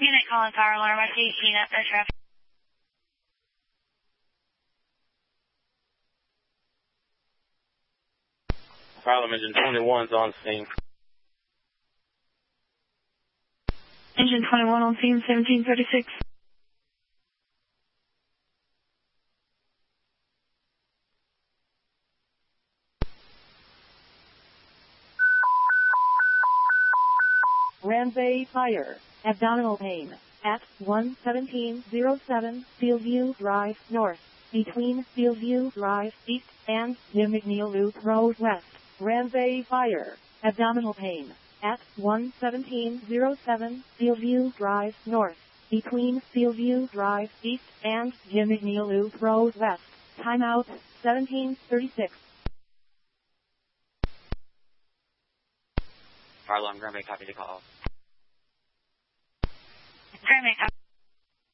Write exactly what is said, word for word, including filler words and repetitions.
Unit calling fire alarm. I see heat up there traffic. Fire alarm engine twenty-one's on scene. Engine twenty-one on scene, seventeen thirty-six. Ramsay Fire. Abdominal pain. At one seventeen oh seven Fieldview Drive North. Between Fieldview Drive East and Jim McNeil Loop Road West. Ramsay Fire. Abdominal pain. At one seventeen oh seven Fieldview Drive North. Between Fieldview Drive East and Jim McNeil Loop Road West. Timeout seventeen thirty-six. Fire alarm, Granby, copy the call. Granby, copy.